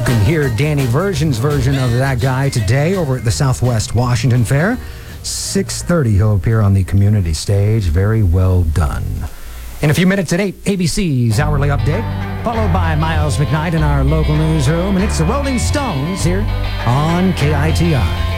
can hear Danny Version's version of that guy today over at the Southwest Washington Fair. 6:30, he'll appear on the community stage. Very well done. In a few minutes at 8, ABC's Hourly Update, followed by Miles McKnight in our local newsroom, and it's the Rolling Stones here on KITI.